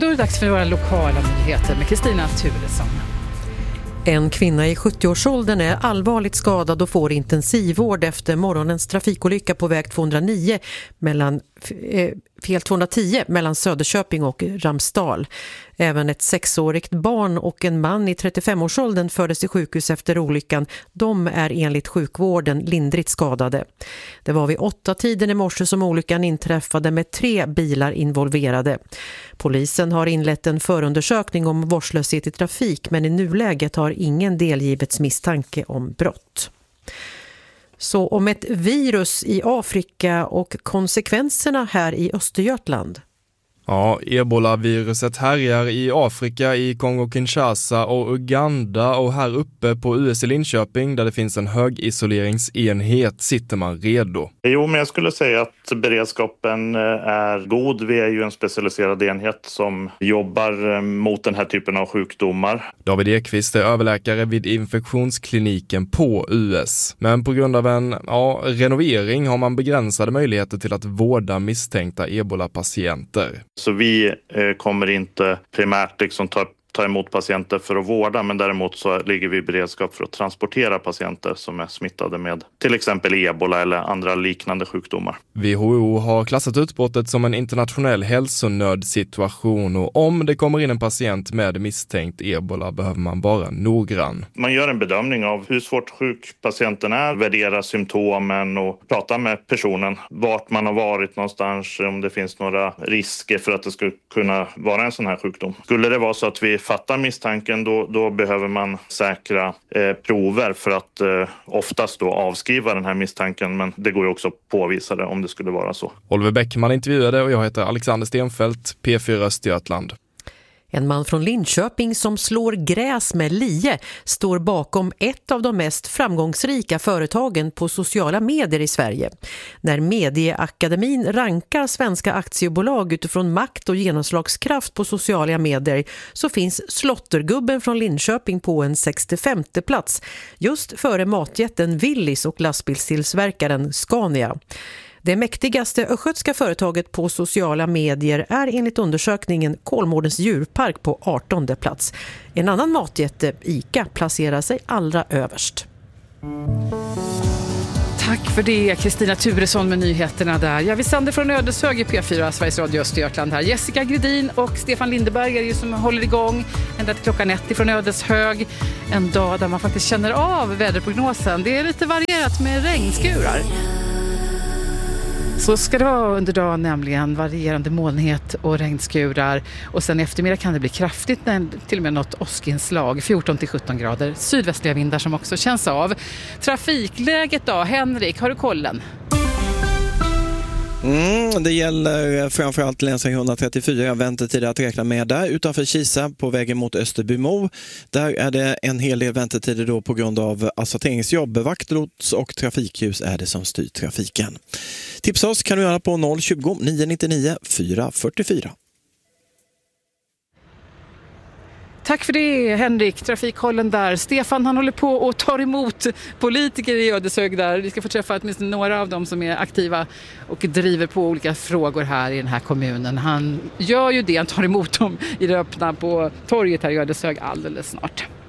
Då är det dags för våra lokala nyheter med Kristina Turesson. En kvinna i 70-årsåldern är allvarligt skadad och får intensivvård efter morgonens trafikolycka på väg 210 mellan Söderköping och Ramsdal. Även ett 6-årigt barn och en man i 35-årsåldern fördes till sjukhus efter olyckan. De är enligt sjukvården lindrigt skadade. Det var vid 8-tiden i morse som olyckan inträffade med 3 bilar involverade. Polisen har inlett en förundersökning om vårdslöshet i trafik, men i nuläget har ingen delgivits misstanke om brott. Så om ett virus i Afrika och konsekvenserna här i Östergötland. Ja, Ebola-viruset härjar i Afrika, i Kongo-Kinshasa och Uganda, och här uppe på US i Linköping där det finns en högisoleringsenhet sitter man redo. Jo, men jag skulle säga att beredskapen är god. Vi är ju en specialiserad enhet som jobbar mot den här typen av sjukdomar. David Ekvist är överläkare vid infektionskliniken på US. Men på grund av en renovering har man begränsade möjligheter till att vårda misstänkta Ebola-patienter. Så vi kommer inte primärt ta emot patienter för att vårda, men däremot så ligger vi i beredskap för att transportera patienter som är smittade med till exempel Ebola eller andra liknande sjukdomar. WHO har klassat utbrottet som en internationell hälsonödsituation, och om det kommer in en patient med misstänkt Ebola behöver man vara noggrann. Man gör en bedömning av hur svårt sjuk patienten är, värderar symptomen och pratar med personen vart man har varit någonstans, om det finns några risker för att det skulle kunna vara en sån här sjukdom. Skulle det vara så att vi fattar misstanken, då behöver man säkra prover för att oftast då avskriva den här misstanken, men det går ju också att påvisa det om det skulle vara så. Oliver Bäckman intervjuade och jag heter Alexander Stenfeldt, P4 Östergötland. En man från Linköping som slår gräs med lie står bakom ett av de mest framgångsrika företagen på sociala medier i Sverige. När Medieakademin rankar svenska aktiebolag utifrån makt och genomslagskraft på sociala medier så finns Slottergubben från Linköping på en 65:e plats, just före matjätten Willys och lastbilstillverkaren Scania. Det mäktigaste östgötska företaget på sociala medier är enligt undersökningen Kolmårdens djurpark på 18:e plats. En annan matjätte, ICA, placerar sig allra överst. Tack för det, Kristina Turesson med nyheterna där. Jag vill Sander från Ödeshög i P4, Sveriges Radio Östergötland här. Jessica Gredin och Stefan Lindeberg är ju som håller igång ända till klockan 1 från Ödeshög. En dag där man faktiskt känner av väderprognosen. Det är lite varierat med regnskurar. Så ska det vara under dagen, nämligen varierande molnighet och regnskurar. Och sen i eftermiddag kan det bli kraftigt, till och med något åskinslag, 14-17 grader. Sydvästliga vindar som också känns av. Trafikläget då, Henrik, har du kollen? Det gäller framförallt länsväg 134, väntetid att räkna med där utanför Kisa på vägen mot Österbymo. Där är det en hel del väntetider då på grund av asfalteringsjobb. Vaktlots och trafikljus är det som styr trafiken. Tipsa oss kan du göra på 020 999 444. Tack för det, Henrik. Trafikkollen där. Stefan, han håller på och tar emot politiker i Ödeshög där. Vi ska få träffa åtminstone några av dem som är aktiva och driver på olika frågor här i den här kommunen. Han gör ju det, han tar emot dem i det öppna på torget här i Ödeshög alldeles snart.